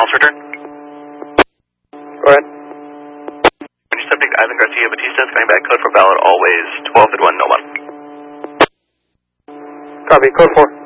also return. Go ahead. Subject Ivan Garcia Batista is coming back, code for valid always, 12 at 1, no 1. Copy, code 4.